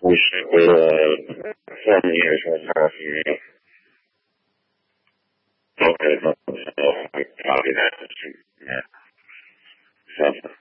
we should 7 years and a half years. Okay, so I copy that. Yeah. So.